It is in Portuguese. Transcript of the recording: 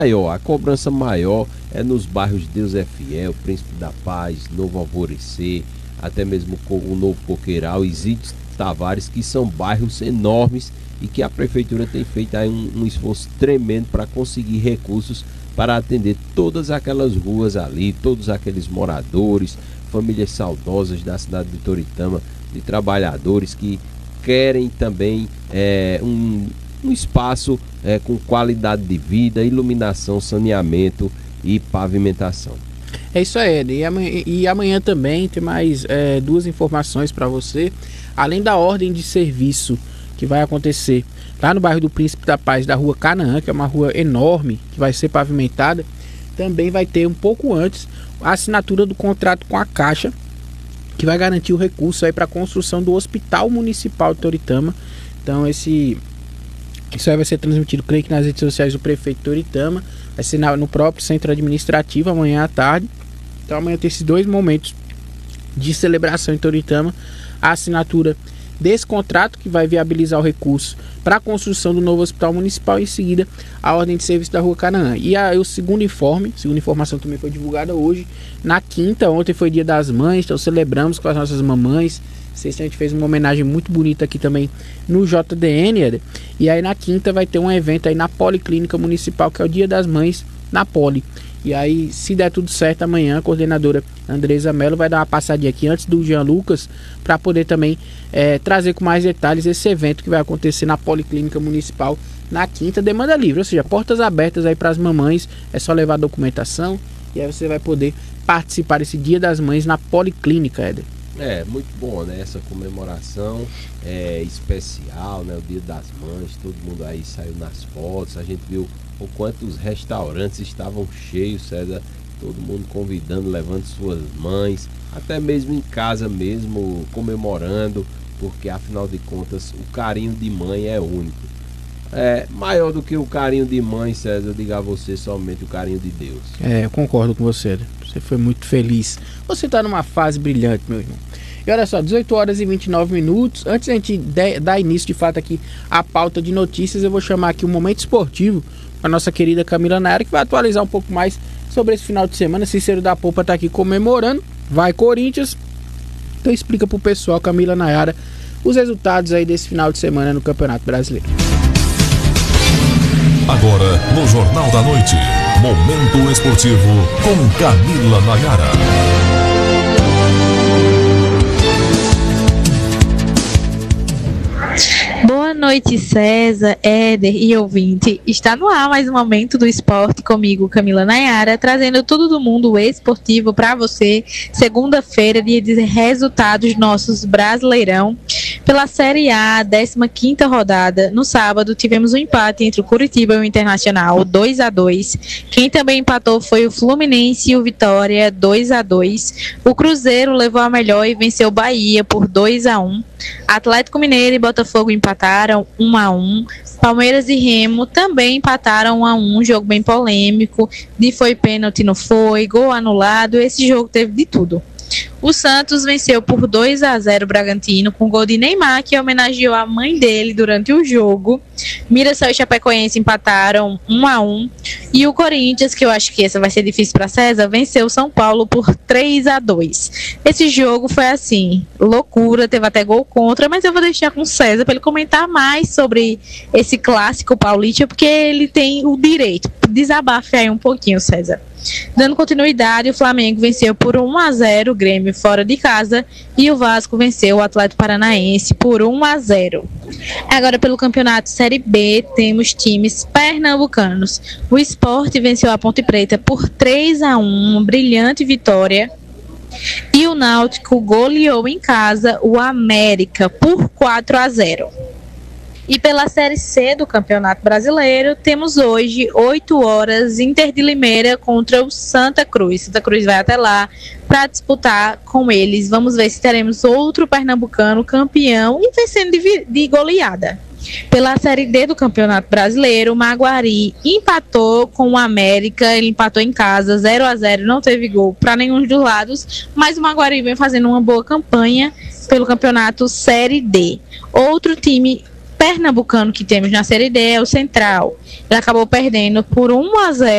A cobrança maior é nos bairros Deus é Fiel, Príncipe da Paz, Novo Alvorecer, até mesmo o Novo Coqueiral, Isidro Tavares, que são bairros enormes e que a prefeitura tem feito aí um esforço tremendo para conseguir recursos para atender todas aquelas ruas ali, todos aqueles moradores, famílias saudosas da cidade de Toritama, de trabalhadores que querem também um espaço com qualidade de vida, iluminação, saneamento e pavimentação. É isso aí, Ed. E amanhã também tem mais duas informações para você. Além da ordem de serviço que vai acontecer lá no bairro do Príncipe da Paz, da rua Canaã, que é uma rua enorme, que vai ser pavimentada, também vai ter um pouco antes a assinatura do contrato com a Caixa, que vai garantir o recurso aí para a construção do Hospital Municipal de Toritama. Então isso aí vai ser transmitido, creio que nas redes sociais do prefeito de Toritama, vai ser no próprio centro administrativo amanhã à tarde. Então amanhã tem esses dois momentos de celebração em Toritama, a assinatura desse contrato que vai viabilizar o recurso para a construção do novo hospital municipal e em seguida a ordem de serviço da rua Canaã. E o segunda informação também foi divulgada hoje, na quinta. Ontem foi dia das mães, então celebramos com as nossas mamães. Sexta a gente fez uma homenagem muito bonita aqui também no JDN, e aí na quinta vai ter um evento aí na Policlínica Municipal, que é o Dia das Mães na Poli. E aí, se der tudo certo, amanhã a coordenadora Andresa Mello vai dar uma passadinha aqui antes do Jean Lucas para poder também trazer com mais detalhes esse evento que vai acontecer na Policlínica Municipal na quinta, demanda livre, ou seja, portas abertas aí para as mamães, é só levar a documentação e aí você vai poder participar desse Dia das Mães na Policlínica, Éder. Muito bom, né? Essa comemoração especial, né? O Dia das Mães, todo mundo aí saiu nas fotos, a gente viu o quanto os restaurantes estavam cheios, César, todo mundo convidando, levando suas mães, até mesmo em casa mesmo, comemorando, porque afinal de contas o carinho de mãe é único. Maior do que o carinho de mãe, César, eu digo a você, somente o carinho de Deus. Eu concordo com você, você foi muito feliz. Você está numa fase brilhante, meu irmão. E olha só, 18 horas e 29 minutos. Antes da gente dar início de fato aqui à pauta de notícias, eu vou chamar aqui o Momento Esportivo com a nossa querida Camila Nayara, que vai atualizar um pouco mais sobre esse final de semana. Cícero da Popa está aqui comemorando, vai Corinthians. Então explica pro pessoal, Camila Nayara, os resultados aí desse final de semana no Campeonato Brasileiro. Agora, no Jornal da Noite, Momento Esportivo com Camila Nayara. Boa noite, César, Éder e ouvinte. Está no ar mais um Momento do Esporte comigo, Camila Nayara, trazendo tudo do mundo esportivo para você. Segunda-feira, dia de resultados nossos Brasileirão. Pela Série A, 15ª rodada, no sábado tivemos um empate entre o Curitiba e o Internacional, 2-2. Quem também empatou foi o Fluminense e o Vitória, 2-2. O Cruzeiro levou a melhor e venceu o Bahia por 2-1. Atlético Mineiro e Botafogo empataram 1-1. Palmeiras e Remo também empataram 1-1, jogo bem polêmico, de foi pênalti, não foi, gol anulado, esse jogo teve de tudo. O Santos venceu por 2-0 o Bragantino, com gol de Neymar, que homenageou a mãe dele durante o jogo. Mirassol e Chapecoense empataram 1-1. E o Corinthians, que eu acho que essa vai ser difícil para César, venceu o São Paulo por 3-2. Esse jogo foi assim, loucura, teve até gol contra, mas eu vou deixar com o César para ele comentar mais sobre esse clássico paulista, porque ele tem o direito. Desabafe aí um pouquinho, César. Dando continuidade, o Flamengo venceu por 1-0 o Grêmio fora de casa e o Vasco venceu o Atlético Paranaense por 1-0. Agora, pelo campeonato Série B, temos times pernambucanos. O Sport venceu a Ponte Preta por 3-1, uma brilhante vitória. E o Náutico goleou em casa o América por 4-0. E pela Série C do Campeonato Brasileiro, temos hoje, 8 horas, Inter de Limeira contra o Santa Cruz. Santa Cruz vai até lá para disputar com eles. Vamos ver se teremos outro pernambucano campeão e vencendo de goleada. Pela Série D do Campeonato Brasileiro, o Maguari empatou com o América, ele empatou em casa, 0-0, não teve gol para nenhum dos lados, mas o Maguari vem fazendo uma boa campanha pelo Campeonato Série D. Outro time pernambucano que temos na Série D é o Central. Ele acabou perdendo por 1-0